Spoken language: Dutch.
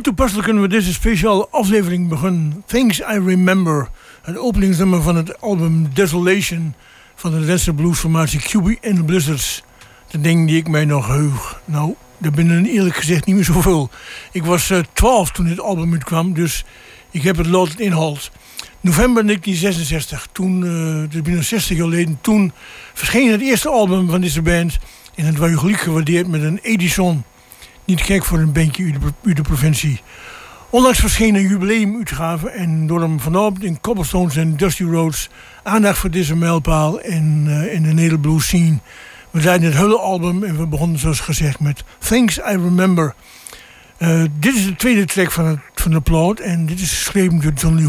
Hoe toepasselijk kunnen we deze speciale aflevering beginnen? Things I Remember, het openingsnummer van het album Desolation van de Nederlandse bluesformatie QB and the Blizzards. De dingen die ik mij nog heug. Nou, daar binnen eerlijk gezegd niet meer zoveel. Ik was 12 toen dit album uitkwam, dus ik heb het laten inhalt. November 1966, toen, dus binnen 60 jaar geleden, toen verscheen het eerste album van deze band. En het was gelijk gewaardeerd met een Edison. Niet gek voor een bandje uit de provincie. Onlangs verscheen een jubileumuitgave en door hem vanavond in Cobblestones en Dusty Roads aandacht voor deze mijlpaal in de Nederblues scene. We zeiden het hele album en we begonnen zoals gezegd met Things I Remember. Dit is de tweede track van de plaat en dit is geschreven door John Lee